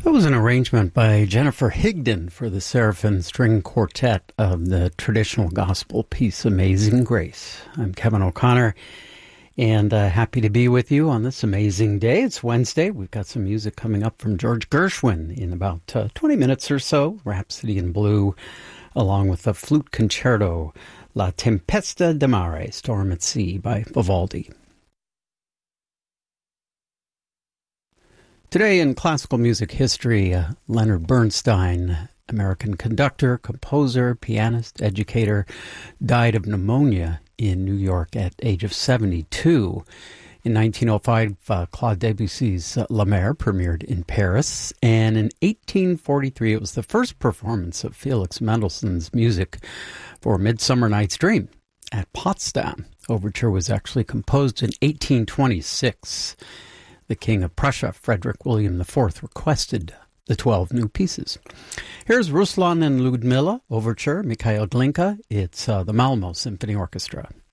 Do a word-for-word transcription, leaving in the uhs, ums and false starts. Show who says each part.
Speaker 1: That was an arrangement by Jennifer Higdon for the Seraphim String Quartet of the traditional gospel piece Amazing Grace. I'm Kevin O'Connor, and uh, happy to be with you on this amazing day. It's Wednesday. We've got some music coming up from George Gershwin in about uh, twenty minutes or so. Rhapsody in Blue, along with the flute concerto La Tempesta di Mare, Storm at Sea by Vivaldi. Today in classical music history, uh, Leonard Bernstein, American conductor, composer, pianist, educator, died of pneumonia in New York at age of seventy-two. In nineteen oh five, uh, Claude Debussy's uh, La Mer premiered in Paris, and in eighteen forty-three it was the first performance of Felix Mendelssohn's music for Midsummer Night's Dream at Potsdam. Overture was actually composed in eighteen twenty-six. The King of Prussia, Frederick William the Fourth, requested the twelve new pieces. Here's Ruslan and Ludmilla, Overture, Mikhail Glinka. It's uh, the Malmo Symphony Orchestra.